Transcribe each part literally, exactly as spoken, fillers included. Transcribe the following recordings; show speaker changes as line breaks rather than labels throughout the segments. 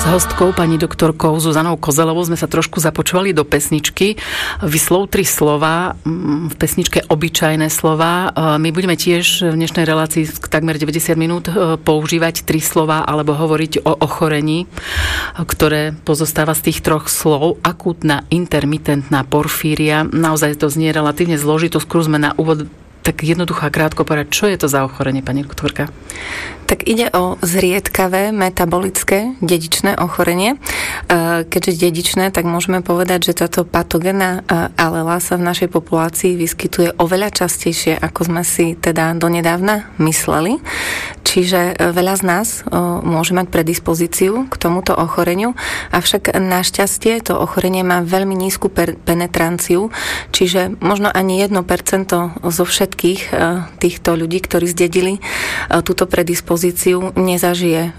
S hostkou, pani doktorkou Zuzanou Kozelovou, sme sa trošku započúvali do pesničky. Vyslov tri slova, v pesničke obyčajné slova. My budeme tiež v dnešnej relácii takmer deväťdesiat minút používať tri slova alebo hovoriť o ochorení, ktoré pozostáva z tých troch slov. Akútna intermitentná porfíria. Naozaj to znie relatívne zložito. Skúsme na úvod tak jednoducho a krátko povedať, čo je to za ochorenie, pani doktorka?
Tak ide o zriedkavé metabolické dedičné ochorenie. Keďže dedičné, tak môžeme povedať, že táto patogénna alela sa v našej populácii vyskytuje oveľa častejšie, ako sme si teda donedávna mysleli. Čiže veľa z nás môže mať predispozíciu k tomuto ochoreniu, avšak našťastie to ochorenie má veľmi nízku penetranciu, čiže možno ani jedno percento zo všetkých týchto ľudí, ktorí zdedili túto predispozíciu, nezažije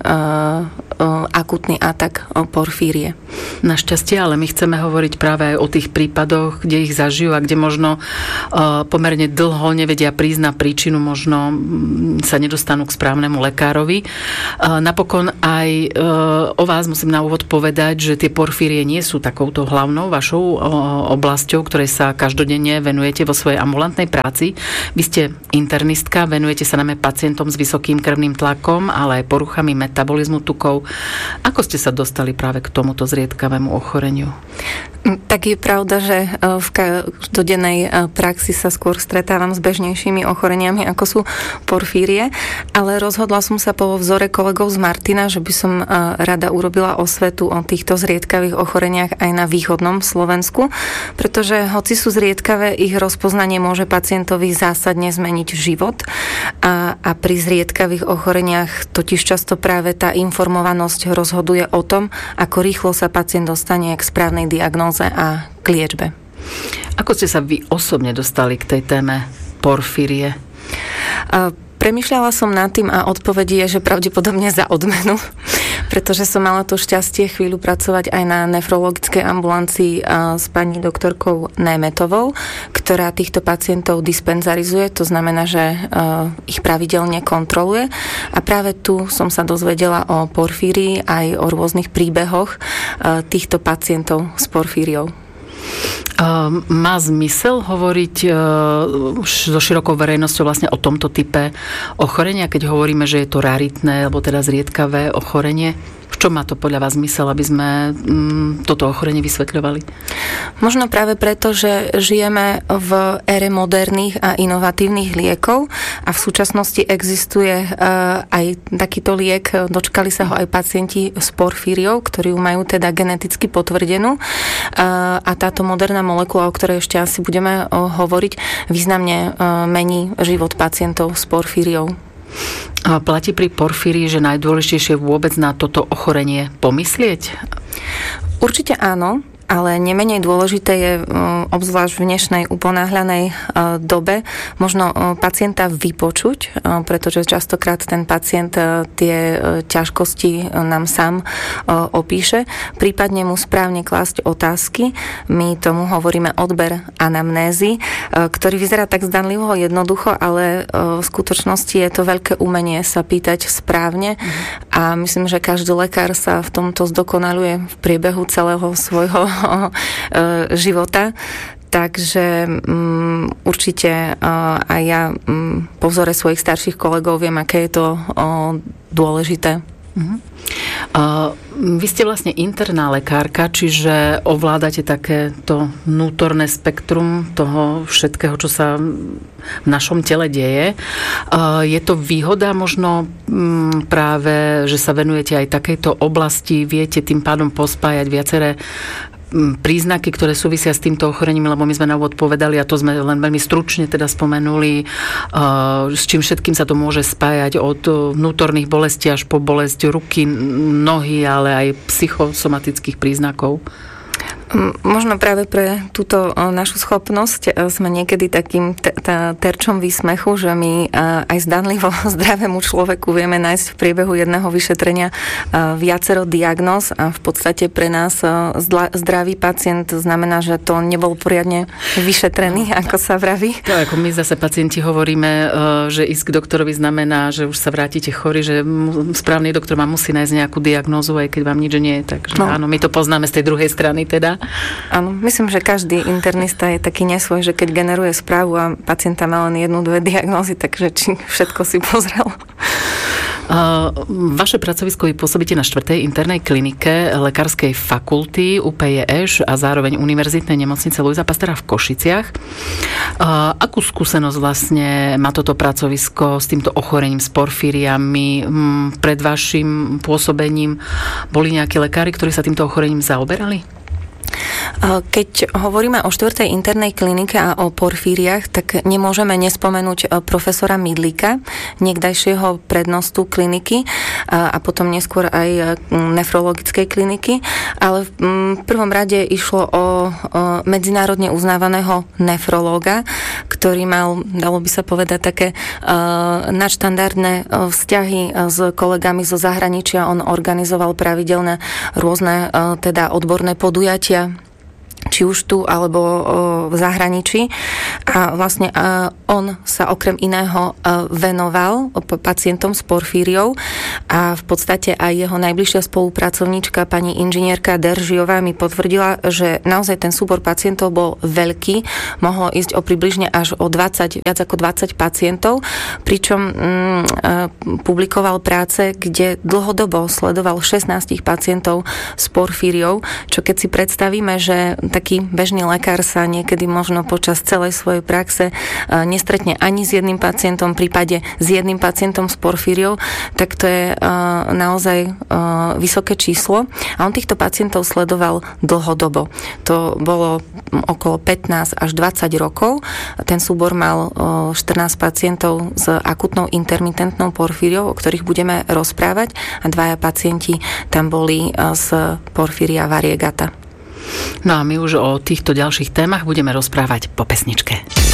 akútny atak porfírie.
Našťastie, ale my chceme hovoriť práve aj o tých prípadoch, kde ich zažijú a kde možno pomerne dlho nevedia prísť na príčinu, možno sa nedostanú k správnemu lekárovi. Napokon aj o vás musím na úvod povedať, že tie porfírie nie sú takouto hlavnou vašou oblasťou, ktorej sa každodenne venujete vo svojej ambulantnej práci. Vy ste internistka, venujete sa najmä pacientom s vysokým krvným tlakom, ale aj poruchami metabolizmu tukov. Ako ste sa dostali práve k tomuto zriedkavému ochoreniu?
Tak je pravda, že v každodennej praxi sa skôr stretávam s bežnejšími ochoreniami, ako sú porfírie, ale rozhodla som sa po vzore kolegov z Martina, že by som rada urobila osvetu o týchto zriedkavých ochoreniach aj na východnom Slovensku, pretože hoci sú zriedkavé, ich rozpoznanie môže pacientovi zásadne zmeniť život a, a pri zriedkavých ochoreniach totiž často práve tá informovanosť rozhoduje o tom, ako rýchlo sa pacient dostane k správnej diagnóze a k liečbe.
Ako ste sa vy osobne dostali k tej téme porfírie?
Premýšľala som nad tým a odpoveď je, že pravdepodobne za odmenu, pretože som mala to šťastie chvíľu pracovať aj na nefrologickej ambulancii s pani doktorkou Németovou, ktorá týchto pacientov dispenzarizuje, to znamená, že ich pravidelne kontroluje. A práve tu som sa dozvedela o porfírii aj o rôznych príbehoch týchto pacientov s porfíriou.
Má zmysel hovoriť so širokou verejnosťou vlastne o tomto type ochorenia, keď hovoríme, že je to raritné alebo teda zriedkavé ochorenie? V čom má to podľa vás zmysel, aby sme mm, toto ochorenie vysvetľovali?
Možno práve preto, že žijeme v ére moderných a inovatívnych liekov a v súčasnosti existuje uh, aj takýto liek, dočkali sa ho aj pacienti s porfíriou, ktorí ju majú teda geneticky potvrdenú uh, a táto moderná molekula, o ktorej ešte asi budeme uh, hovoriť, významne uh, mení život pacientov s porfíriou.
A platí pri porfírii, že najdôležitejšie vôbec na toto ochorenie pomyslieť?
Určite áno, ale nemenej dôležité je, obzvlášť v dnešnej uponáhľanej dobe, možno pacienta vypočuť, pretože častokrát ten pacient tie ťažkosti nám sám opíše, prípadne mu správne klásť otázky. My tomu hovoríme odber anamnézy, ktorý vyzerá tak zdanlivo jednoducho, ale v skutočnosti je to veľké umenie sa pýtať správne a myslím, že každý lekár sa v tomto zdokonaluje v priebehu celého svojho života. Takže um, určite uh, aj ja um, po vzore svojich starších kolegov viem, aké je to uh, dôležité.
Uh-huh. Uh, vy ste vlastne interná lekárka, čiže ovládate takéto vnútorné spektrum toho všetkého, čo sa v našom tele deje. Uh, je to výhoda možno um, práve, že sa venujete aj takejto oblasti, viete tým pádom pospájať viaceré príznaky, ktoré súvisia s týmto ochorením, lebo my sme na úvod povedali, a to sme len veľmi stručne teda spomenuli, s čím všetkým sa to môže spájať od vnútorných bolestí až po bolesť ruky, nohy, ale aj psychosomatických príznakov.
Možno práve pre túto našu schopnosť sme niekedy takým t- t- terčom výsmechu, že my aj zdanlivo zdravému človeku vieme nájsť v priebehu jedného vyšetrenia viacero diagnóz a v podstate pre nás zdravý pacient znamená, že to nebol poriadne vyšetrený, ako sa vraví.
To ako my zase pacienti hovoríme, že ísť k doktorovi znamená, že už sa vrátite chorí, že správny doktor vám musí nájsť nejakú diagnózu, aj keď vám nič nie je. Takže no. Áno, my to poznáme z tej druhej strany teda.
Áno, myslím, že každý internista je taký nesvoj, že keď generuje správu a pacienta má len jednu, dve diagnózy, takže či všetko si pozrel.
Uh, vaše pracovisko vy pôsobíte na štvrtej internej klinike Lekárskej fakulty ú pé jé eš a zároveň Univerzitnej nemocnice Luisa Pastéra v Košiciach. Uh, akú skúsenosť vlastne má toto pracovisko s týmto ochorením, s porfíriami? Um, pred vašim pôsobením boli nejakí lekári, ktorí sa týmto ochorením zaoberali?
Keď hovoríme o štvrtej internej klinike a o porfíriách, tak nemôžeme nespomenúť profesora Midlíka, niekdajšieho prednostu kliniky a potom neskôr aj nefrologickej kliniky, ale v prvom rade išlo o medzinárodne uznávaného nefrológa, ktorý mal, dalo by sa povedať, také nadštandardné vzťahy s kolegami zo zahraničia. On organizoval pravidelné rôzne teda odborné podujatia, či už tu, alebo v zahraničí. A vlastne on sa okrem iného venoval pacientom s porfíriou a v podstate aj jeho najbližšia spolupracovníčka, pani inžinierka Deržiová, mi potvrdila, že naozaj ten súbor pacientov bol veľký. Mohlo ísť o približne až o dvadsať, viac ako dvadsať pacientov, pričom mm, publikoval práce, kde dlhodobo sledoval šestnásť pacientov s porfíriou, čo keď si predstavíme, že taký bežný lekár sa niekedy možno počas celej svojej praxe nestretne ani s jedným pacientom, v prípade s jedným pacientom s porfíriou, tak to je naozaj vysoké číslo. A on týchto pacientov sledoval dlhodobo. To bolo okolo pätnásť až dvadsať rokov. Ten súbor mal štrnásť pacientov s akutnou intermitentnou porfíriou, o ktorých budeme rozprávať, a dvaja pacienti tam boli z porfíria variegata.
No a my už o týchto ďalších témach budeme rozprávať po pesničke.